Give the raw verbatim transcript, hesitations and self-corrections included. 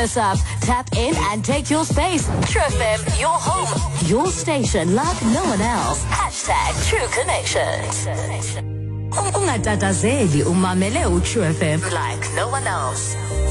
Us up, tap in and take your space. True F M, your home, your station like no one else. Hashtag True Connections. Ungatatazeli umamele uTrue F M like no one else.